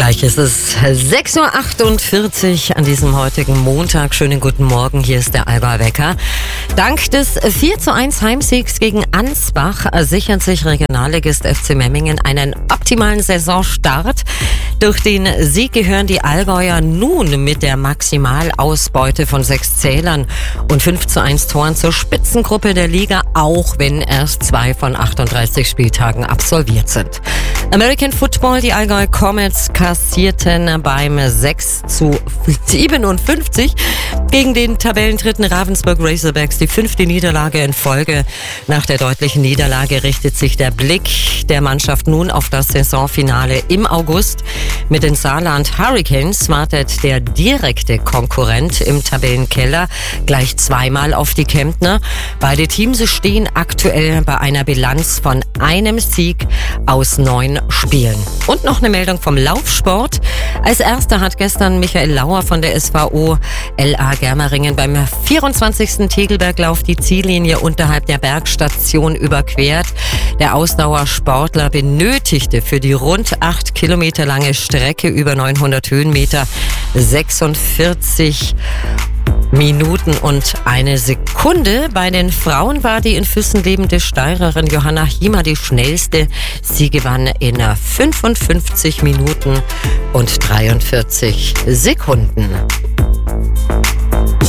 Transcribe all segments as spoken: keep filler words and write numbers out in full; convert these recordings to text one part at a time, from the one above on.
Gleich ist es sechs Uhr achtundvierzig an diesem heutigen Montag. Schönen guten Morgen, hier ist der Allgäuer Wecker. Dank des vier zu eins Heimsiegs gegen Ansbach sichert sich Regionalligist F C Memmingen einen optimalen Saisonstart. Durch den Sieg gehören die Allgäuer nun mit der Maximalausbeute von sechs Zählern und fünf zu eins Toren zur Spitzengruppe der Liga, auch wenn erst zwei von achtunddreißig Spieltagen absolviert sind. American Football, die Allgäu Comets kassierten beim sechs zu siebenundfünfzig gegen den Tabellendritten Ravensburg Razorbacks die fünfte Niederlage in Folge. Nach der deutlichen Niederlage richtet sich der Blick der Mannschaft nun auf das Saisonfinale im August. Mit den Saarland Hurricanes wartet der direkte Konkurrent im Tabellenkeller gleich zweimal auf die Kemptner. Beide Teams stehen aktuell bei einer Bilanz von einem Sieg aus neun Spielen. Und noch eine Meldung vom Laufsport. Als erster hat gestern Michael Lauer von der S V O L A Germeringen beim vierundzwanzigsten Tegelberglauf die Ziellinie unterhalb der Bergstation überquert. Der Ausdauersportler benötigte für die rund acht Kilometer lange Strecke über neunhundert Höhenmeter sechsundvierzig Minuten und eine Sekunde. Bei den Frauen war die in Füssen lebende Steirerin Johanna Hiemer die schnellste. Sie gewann in fünfundfünfzig Minuten und dreiundvierzig Sekunden.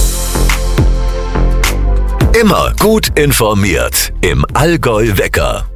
Immer gut informiert im Allgäu Wecker.